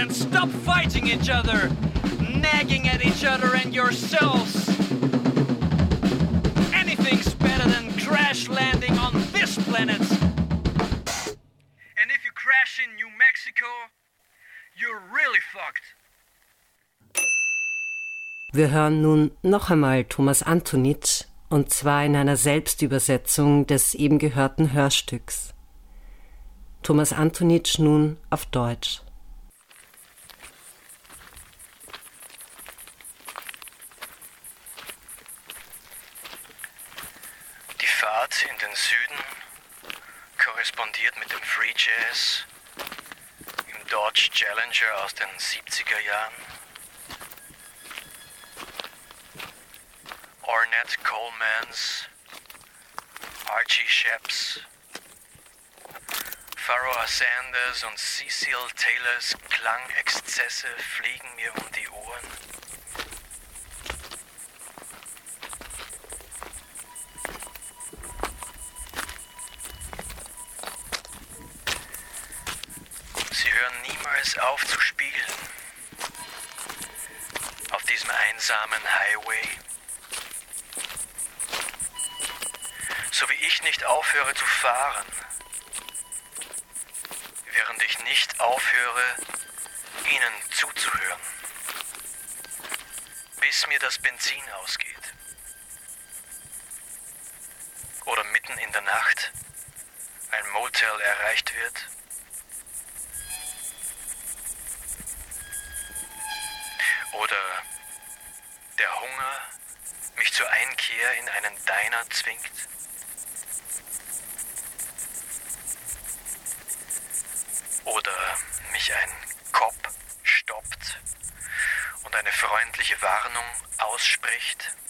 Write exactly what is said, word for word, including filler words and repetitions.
and stop fighting each other, nagging at each other and yourselves. Anything's better than crash landing on this planet. And if you crash in New Mexico, you're really fucked. Wir hören nun noch einmal Thomas Antonitsch, und zwar in einer Selbstübersetzung des eben gehörten Hörstücks. Thomas Antonitsch nun auf Deutsch. Die Fahrt in den Süden korrespondiert mit dem Free Jazz im Dodge Challenger aus den siebziger Jahren. Ornette Colemans, Archie Sheps, Pharoah Sanders und Cecil Taylors Klangexzesse fliegen mir um die Ohren. Sie hören niemals auf zu spielen. Auf diesem einsamen Highway. So wie ich nicht aufhöre zu fahren, während ich nicht aufhöre, ihnen zuzuhören, bis mir das Benzin ausgeht. Oder mitten in der Nacht ein Motel erreicht wird. Oder der Hunger mich zur Einkehr in einen Diner zwingt. Oder mich ein Cop stoppt und eine freundliche Warnung ausspricht.